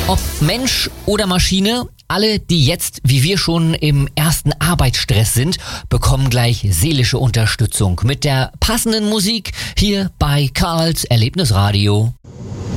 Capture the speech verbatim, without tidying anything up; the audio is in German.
Ob Mensch oder Maschine, alle, die jetzt, wie wir schon im ersten Arbeitsstress sind, bekommen gleich seelische Unterstützung mit der passenden Musik hier bei Karls Erlebnisradio.